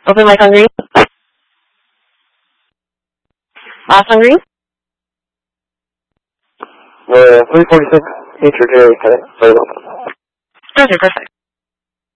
Open mic on green. Last on green. 346, feature Jerry, sorry. Okay, perfect.